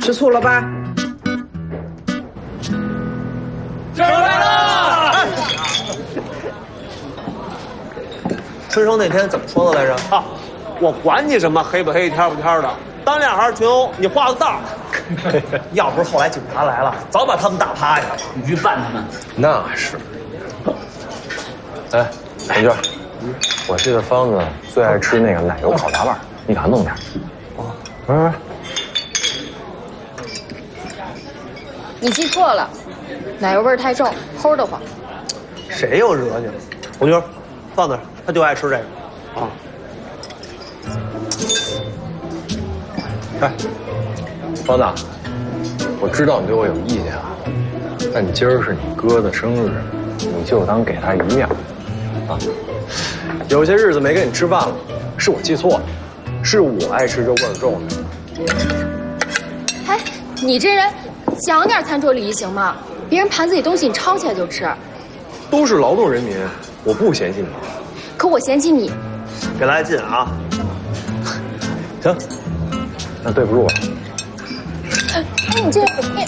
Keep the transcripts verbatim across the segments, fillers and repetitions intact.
吃醋了吧？ 生日快乐！ 春生那天怎么说的来着？ 啊，我管你什么黑不黑、天不天的，当年还是群殴，你画的道。 要不是后来警察来了，早把他们打趴下了。 你去办他们。 那是。哎，红娟，我记得方子最爱吃那个奶油烤杂拌，你给他弄点。哦，嗯。 你记错了，奶油味儿太重，齁得慌。 谁又惹你了？红军，放那儿，他就爱吃这个。啊。 哎，方子，我知道你对我有意见啊，但今儿是你哥的生日，你就当给他一面啊。有些日子没跟你吃饭了，是我记错了，是我爱吃这味儿重的。 哎，你这人讲点餐桌礼仪行吗？别人盘子里东西你抄起来就吃。 都是劳动人民，我不嫌弃你。 可我嫌弃你。 别来劲啊！ 行，那对不住了。 哎，你这你，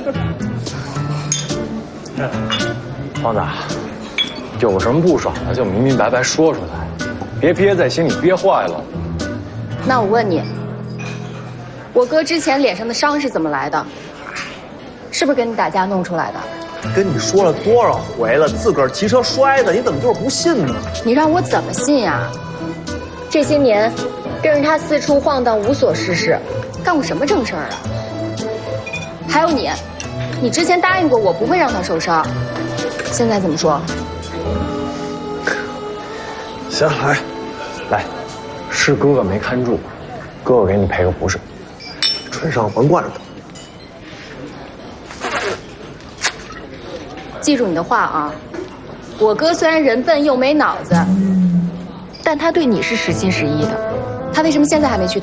方子，有什么不爽的就明明白白说出来，别憋在心里憋坏了。 那我问你，我哥之前脸上的伤是怎么来的？是不是跟你打架弄出来的？ 跟你说了多少回了，自个儿骑车摔的，你怎么就是不信呢？ 你让我怎么信呀？这些年，跟着他四处晃荡，无所事事，干过什么正事儿啊？还有你，你之前答应过我不会让他受伤，现在怎么说？ 行，来，来，是哥哥没看住，哥哥给你赔个不是。 春上甭惯着他。 记住你的话啊，我哥虽然人笨又没脑子，但他对你是实心实意的。他为什么现在还没去